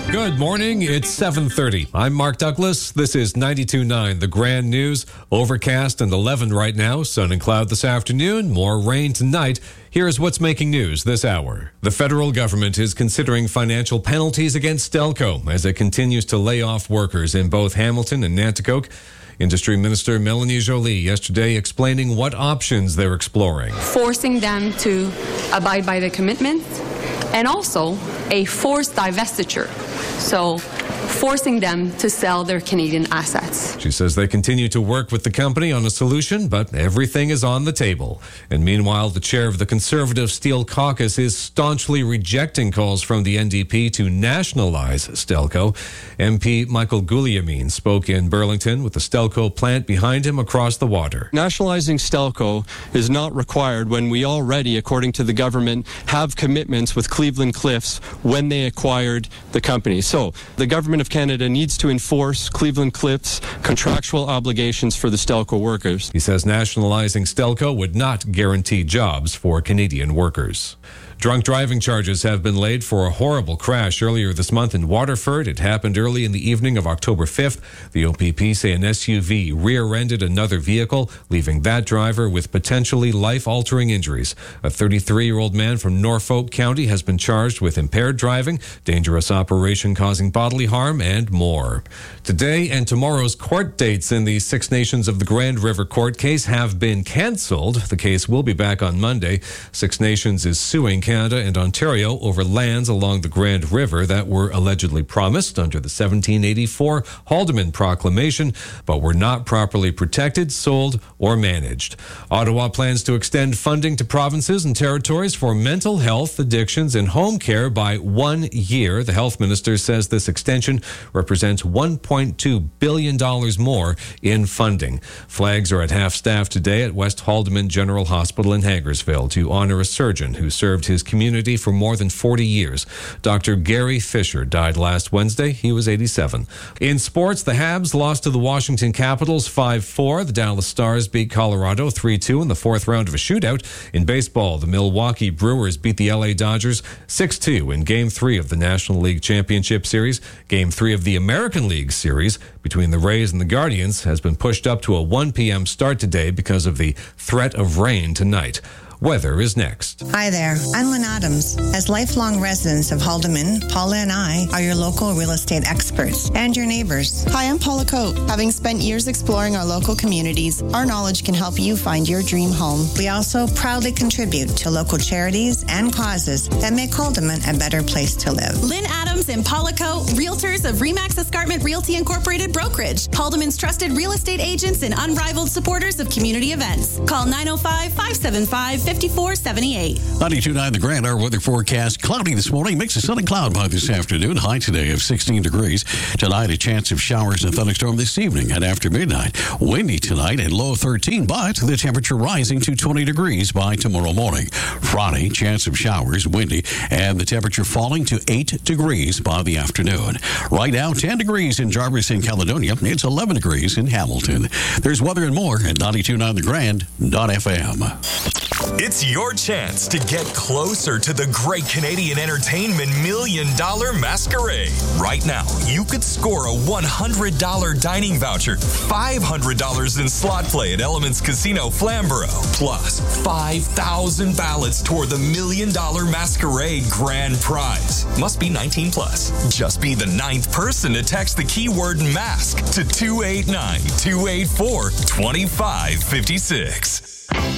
Good morning. It's 7:30. I'm Mark Douglas. This is 92.9 The Grand News. Overcast and 11 right now. Sun and cloud this afternoon. More rain tonight. Here's what's making news this hour. The federal government is considering financial penalties against Stelco as it continues to lay off workers in both Hamilton and Nanticoke. Industry Minister Melanie Joly yesterday explaining what options they're exploring. Forcing them to abide by the commitments and also a forced divestiture. So forcing them to sell their Canadian assets. She says they continue to work with the company on a solution, but everything is on the table. And meanwhile, the chair of the Conservative Steel Caucus is staunchly rejecting calls from the NDP to nationalize Stelco. MP Michael Guliamine spoke in Burlington with the Stelco plant behind him across the water. Nationalizing Stelco is not required when we already, according to the government, have commitments with Cleveland Cliffs when they acquired the company. So the government of Canada needs to enforce Cleveland Cliffs' contractual obligations for the Stelco workers. He says nationalizing Stelco would not guarantee jobs for Canadian workers. Drunk driving charges have been laid for a horrible crash earlier this month in Waterford. It happened early in the evening of October 5th. The OPP say an SUV rear-ended another vehicle, leaving that driver with potentially life-altering injuries. A 33-year-old man from Norfolk County has been charged with impaired driving, dangerous operation causing bodily harm, and more. Today and tomorrow's court dates in the Six Nations of the Grand River court case have been cancelled. The case will be back on Monday. Six Nations is suing Canada and Ontario over lands along the Grand River that were allegedly promised under the 1784 Haldimand Proclamation, but were not properly protected, sold, or managed. Ottawa plans to extend funding to provinces and territories for mental health, addictions, and home care by 1 year. The health minister says this extension represents $1.2 billion more in funding. Flags are at half-staff today at West Haldimand General Hospital in Hagersville to honor a surgeon who served his community for more than 40 years. Dr. Gary Fisher died last Wednesday. He was 87. In sports, the Habs lost to the Washington Capitals 5-4. The Dallas Stars beat Colorado 3-2 in the fourth round of a shootout. In baseball, the Milwaukee Brewers beat the LA Dodgers 6-2 in Game 3 of the National League Championship Series. Game 3 of the American League Series between the Rays and the Guardians has been pushed up to a 1 p.m. start today because of the threat of rain tonight. Weather is next. Hi there, I'm Lynn Adams. As lifelong residents of Haldimand, Paula and I are your local real estate experts and your neighbors. Hi, I'm Paula Coate. Having spent years exploring our local communities, our knowledge can help you find your dream home. We also proudly contribute to local charities and causes that make Haldimand a better place to live. Lynn Adams and Paula Coate, realtors of Remax Escarpment Realty Incorporated Brokerage, Haldimand's trusted real estate agents and unrivaled supporters of community events. Call 905-575-5478. 92.9 The Grand, our weather forecast. Cloudy this morning, mix of sun and cloud by this afternoon. High today of 16 degrees. Tonight, a chance of showers and thunderstorm this evening and after midnight. Windy tonight and low 13, but the temperature rising to 20 degrees by tomorrow morning. Friday, chance of showers, windy, and the temperature falling to 8 degrees by the afternoon. Right now, 10 degrees in Jarvis and Caledonia. It's 11 degrees in Hamilton. There's weather and more at 92.9thegrand.fm. It's your chance to get closer to the great Canadian entertainment $1 Million Masquerade. Right now, you could score a $100 dining voucher, $500 in slot play at Elements Casino Flamborough, plus 5,000 ballots toward the $1 Million Masquerade grand prize. Must be 19 plus. Just be the 9th person to text the keyword mask to 289-284-2556.